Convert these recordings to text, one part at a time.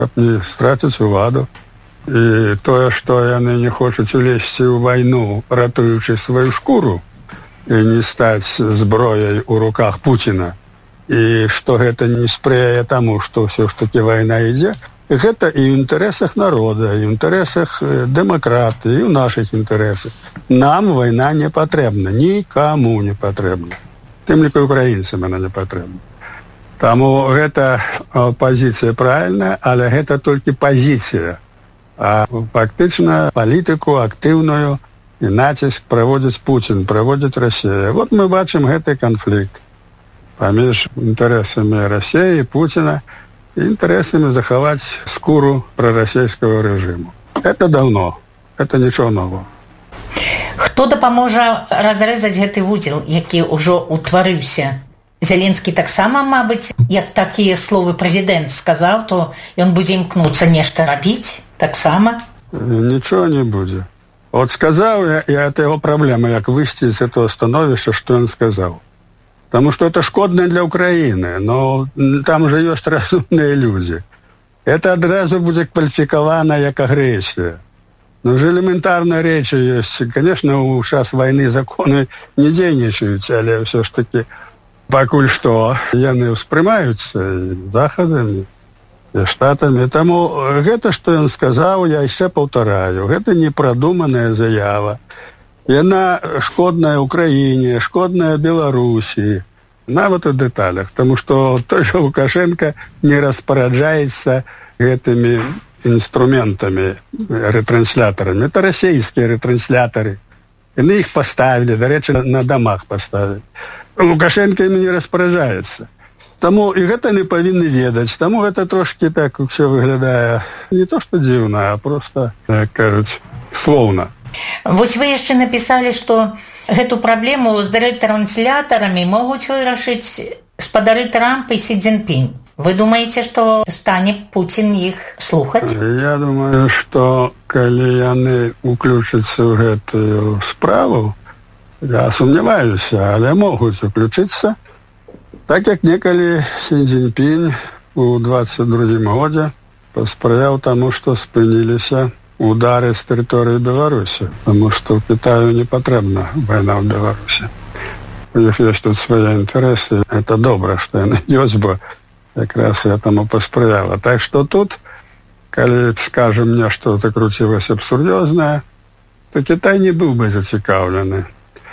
каб не страціць уладу. І тое, што яны не хочуць улезці ў вайну, ратуючы сваю шкуру, і не стаць зброяй у руках Пуціна, і што гэта не спрыяе таму, што ўсё ж такі вайна ідзе, гэта і ў інтарэсах народа, і ў інтарэсах дэмакратыі, і ў нашых інтарэсах. Нам вайна не патрэбна, нікаму не патрэбна. Тым ліку украінцам яна не патрэбна. Таму гэта пазіцыя правільная, але гэта толькі пазіцыя. А фактычна палітыку актыўную і націск праводзіць Пуцін, праводзіць Расія. Вот мы бачым гэты канфлікт паміж інтарэсамі Расіі і Пуціна і інтарэсамі захаваць скуру прарасійскага рэжыму. Это даўно, это нічого нового. Хто дапаможа разрэзаць гэты вузел, які ўжо ўтварыўся? Зеленскі таксама, мабыць, як такія словы прэзідэнт сказаў, то ён будзе імкнуцца нешта рабіць таксама? Нічого не будзе. От сказаў я, і это яго праблема, як выйсці з этого становішча, што ён сказаў. Таму што это шкодна для Украіны, но там же ёсць разумныя людзі. Это адразу будзе кваліфікавана як агрэсія. Ну, же элементарныя рэчы ёсць. Конечно, у час вайны законы не дзейнічаюць, але ўсё ж таки пакуль што яны ўспрымаюцца захадамі і штатамі. Таму гэта, што ён сказаў, я яшчэ паўтараю. Гэта непрадуманая заява. Яна шкодная Украіне, шкодная Беларусі. Нават у дэталях. Таму што той жа Лукашенко не распараджаецца гэтымі інструментамі, рэтрансляторамі. Это расійскія рэтранслятары. Яны іх паставілі, дарэчы, на дамах паставілі. Лукашенко імі не распараджаецца. Таму і гэта не павінны ведаць. Таму гэта трошкі так ўсё выглядае не то што дзіўна, а проста, як кажуць, слоўна. Вось вы яшчэ напісалі, што гэту праблему з рэтрансляторамі могуць вырашыць спадары Трамп і Сі Цзіньпінь. Вы думаеце, што стане Пуцін іх слухаць? Я думаю, што калі яны уключацца ў гэтую справу, я сумняваюся, але могуць уключыцца, так як некалі Сі Цзіньпінь у 22-м годзе паспрыяў таму, што спыніліся удары з тэрыторыі Беларусі, таму што Кітаю не патрэбна вайна ў Беларусі. У іх ёсць тут свае інтарэсы. Это добра, што яны ёсць, бо якраз я таму паспрыяла. Так што тут, калі скажам нешта закруцілася б сур'ёзнае, то Кітай не быў бы зацікаўлены.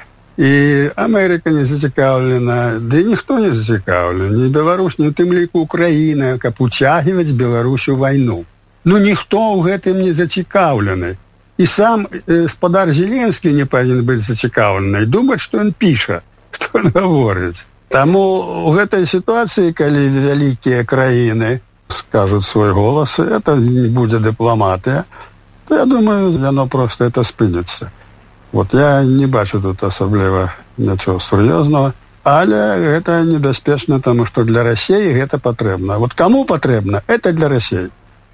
І Амерыка не зацікаўлена, ды ніхто не зацікаўлены. Ні Беларусь, ні ў тым ліку Украіна, каб уцягваць Беларусь у вайну. Ну, ніхто ў гэтым не зацікаўлены. І сам спадар Зеленскі не павінен быць зацікаўлены. І думаць, што ён піша, што ён гаворыць. Таму ў гэтай сітуацыі, калі вялікія краіны скажуць свой голас, это не будзе дыпламатыя, то я думаю, яно просто это спыніцца. Вот я не бачу тут асабліва нічого сур'ёзнага, але гэта небяспечна, таму што для Расіі гэта патрэбна. Вот каму патрэбна, это для Расіі.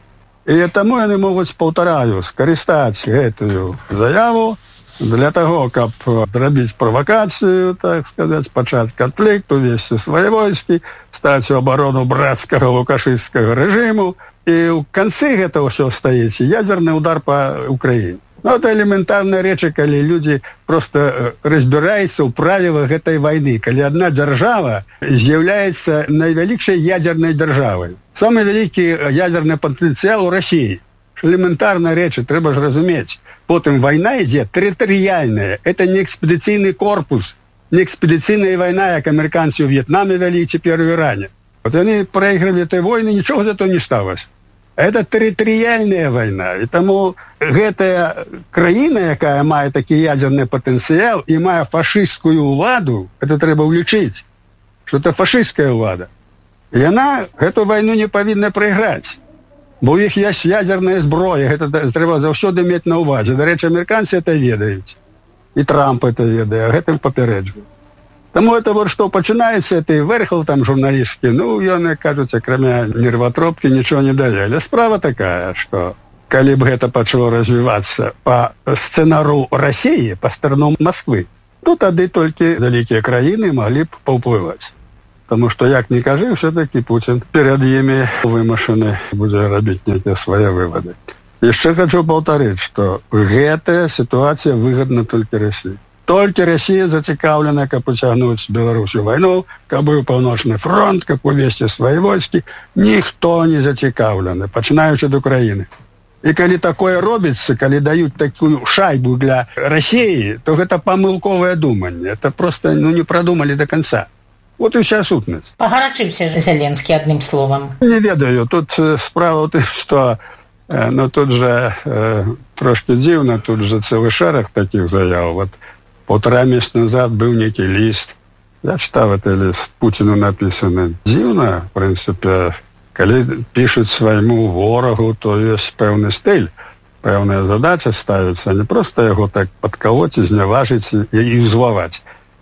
І таму яны могуць, паўтараю, скарыстаць гэтую заяву для таго, каб зрабіць правакацыю, так сказаць, пачаць канфлікт, увесці свае войскі, стаць у абарону брацкага лукашысцкага рэжыму, і ў канцы гэта ўсё стаіць ядзерны удар па Украіне. Ну, это элементарная рэчы, калі людзі просто разбіраюцца ў правілах гэтай вайны, калі адна дзяржава з'яўляецца найвялікшай ядзернай дзяржавай. Самы вялікі ядерны патэнцыял у Расіі. Элементарная рэчы, трэба ж разумець. Потым вайна ідзе тэрытарыяльная. Это не экспедыцыйны корпус, не экспедыцыйная вайна, як амерыканцы ў В'етнаме вялі, цяпер у Іране. Вот яны прайгралі этой войны, нічога з этого не сталася. Это тэрытарыяльная вайна. І таму гэтая краіна, якая мае такі ядерны патэнцыял і мае фашысцкую ўладу, это трэба ўлічыць, што это фашысцкая ўлада. Яна гэту вайну не павінна прайграць, бо ў іх ёсць ядерная зброя, гэта трэба заўсёды мець на ўвазе. Дарэчы, амерыканцы это ведаюць, і Трамп это ведае, а гэтым папярэджвае. Таму это вот што пачынаецца, это верхал там журналісткі, ну, ён, як кажуць, акрамя нерватропкі, нічого не дае. Але справа такая, што калі б гэта пачало развівацца па сцэнару Расіі, па старану Масквы, то тады толькі вялікія краіны маглі б паўплываць. Потому что, як ни кажи, все-таки Путин перед ими вымышленный будет робить некие свои выводы. Еще хочу повторить, что эта ситуация выгодна только России. Только Россия зацікавлена, как потягнуть Беларусь в войну, как бы Паўночны фронт, как увести свои войски. Никто не зацікавлены, починаючи от Украины. И когда такое робится, когда дают такую шайбу для России, то это помылковое думание. Это просто не продумали до конца. Вот и вся сутность. Погарачився Зеленский, одним словом. Не ведаю. Тут справа в том, что тут же трошки дивно, тут же целый шерах таких заяв. Вот 1,5 месяца назад был некий лист. Я читал этот лист, Путину написанный. Дивно, в принципе, когда пишут своему ворогу, то есть певный стиль, певная задача ставится, а не просто его так подколоть, изневажить и узловать.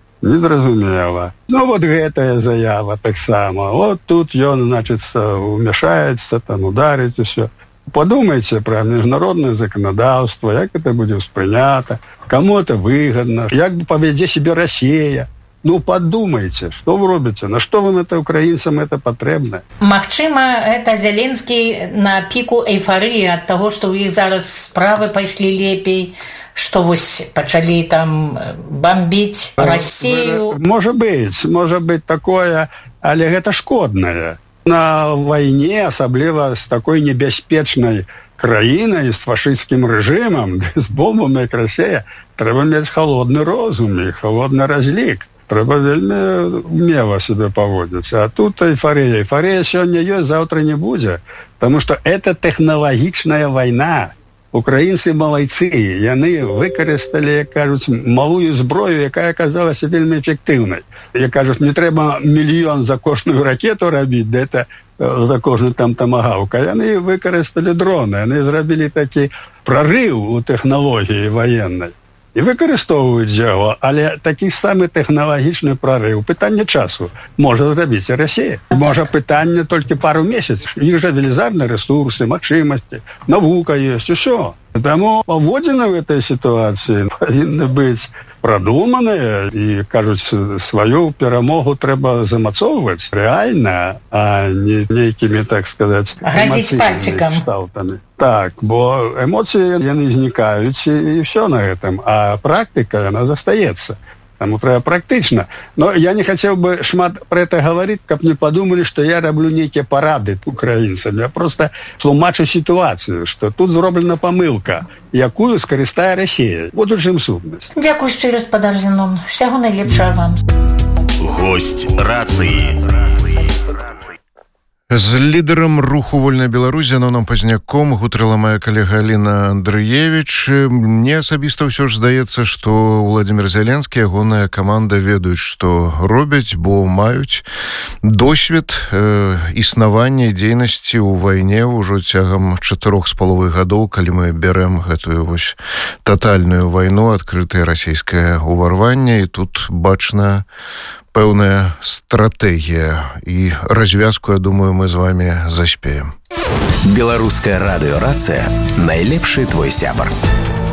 Незразумело. Ну, вот эта заява так само. Вот тут он, значит, вмешается, там, ударить и все. Подумайте про международное законодавство, как это будет воспринято, кому это выгодно, как поведет себя Россия. Ну, подумайте, что вы робите, на что вам это, украинцам, это потребно? Магчыма, это Зеленский на пику эйфории от того, что у них зараз справы пошли лепей, что вось пачали там бомбить Россию. Может быть такое, але это шкодное. На войне, особливо с такой небяспечной краиной, с фашистским режимом, с бомбами, как Россия, треба иметь холодный розум и холодный разлик. Треба вельми умело себе поводиться. А тут эйфория. Эйфория сегодня есть, завтра не будет. Потому что это технологичная война. Украинцы молодцы. Яны використали, як кажуть, малую зброю, яка оказалась вельми ефективною. Як кажуть, не треба мільйон за кожну ракету робити, де це за кожну там томагавк. Яны використали дрони. Вони зробили такий прорив у технології воєнної. І використовують його, але такий самий технологічний прорив. Питання часу може зробити Росія. Може питання тільки пару місяців. Їх же величезні ресурси, можливості, наука є, все. Тому поводження в цій ситуації повинні бути продумані. І, кажуть, свою перемогу треба замацовувати реально, а не некими, так сказати, емоційними шталтами. Так, бо емоції, вони зникають і все на этом, а практика, вона застається. Тому треба практично. Но я не хотел бы шмат про это говорить, как не подумали, что я роблю некие парады украинцам. Я просто тлумачу ситуацию, что тут зроблена помилка, якую скористає Росія. Вот у чим сутність. Дякую щиро, спадар Зенон. Всього найліпшого вам. Гость рації. З лідером руху «Вольная Беларусь» Зеноном Пазняком гутрыла моя калега Аліна Андрыевіч. Мне асабіста ўсё ж здаецца, што Владимир Зеленскі, ягоная каманда ведаюць, што робяць, бо маюць досвед існавання і дзейнасці ў вайне ўжо цягам 4,5 гадоў, калі мы бярэм гэтую вось татальную вайну, адкрытае расійскае ўварванне, і тут бачна пэўная стратэгія і развязку, я думаю, мы з вами заспеем. Беларуская радыёрацыя — найлепшы твой сябар.